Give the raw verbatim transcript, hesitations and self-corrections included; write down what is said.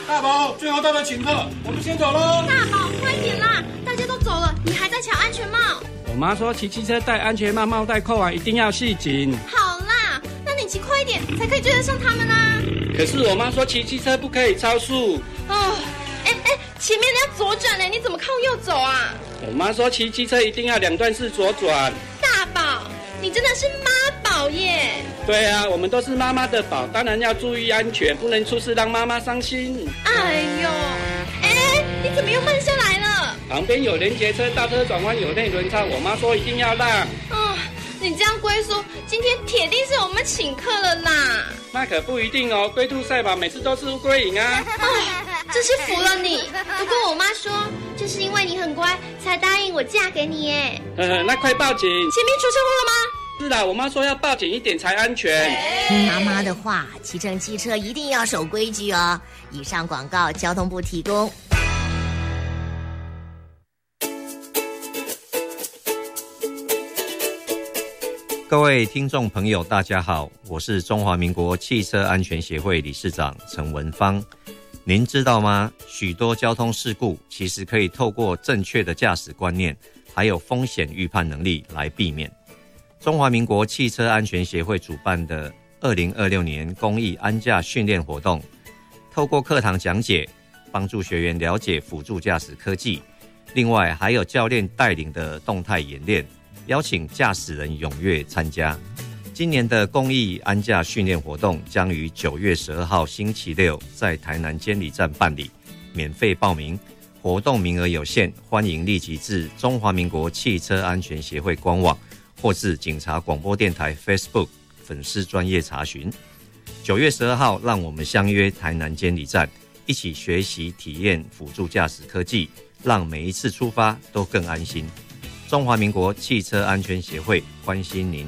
大宝，最后到了请客，我们先走喽。 大宝，快点啦！大家都走了，你还在抢安全帽。 我妈说骑机车戴安全帽，帽带扣完一定要系紧。 好啦，那你骑快一点，才可以追得上他们啊。 可是我妈说骑机车不可以超速。 哦，哎哎，前面要左转呢，你怎么靠右走啊？ 我妈说骑机车一定要两段式左转。 大宝，你真的是妈宝耶！ 对啊，我们都是妈妈的宝，当然要注意安全，不能出事让妈妈伤心。 哎呦，哎，你怎么又慢下来了？ 旁边有连结车，大车转弯有内轮差，我妈说一定要让。 哦，你这样龟叔，今天铁定是我们请客了啦。 那可不一定哦，龟兔赛跑每次都是乌龟赢啊。 哦，真是服了你。不过我妈说，就是因为你很乖，才答应我嫁给你耶。 呵呵，那快报警！ 前面出车祸了吗？ 是啦，我妈说要报警一点才安全。 听妈妈的话，骑乘机车一定要守规矩哦。以上广告交通部提供。 各位听众朋友大家好，我是中华民国汽车安全协会理事长陈文芳。您知道吗？许多交通事故其实可以透过正确的驾驶观念还有风险预判能力来避免。中华民国汽车安全协会主办的二零二六年公益安驾训练活动，透过课堂讲解，帮助学员了解辅助驾驶科技，另外还有教练带领的动态演练，邀请驾驶人踊跃参加。今年的公益安驾训练活动将于九月十二号星期六在台南监理站办理，免费报名，活动名额有限，欢迎立即至中华民国汽车安全协会官网或至警察广播电台 Facebook 粉丝专页查询。九月十二号，让我们相约台南监理站，一起学习体验辅助驾驶科技，让每一次出发都更安心。中华民国汽车安全协会关心您。